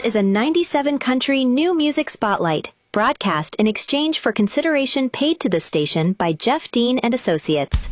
is a 97-country new music spotlight, broadcast in exchange for consideration paid to the station by Jeff Dean and Associates.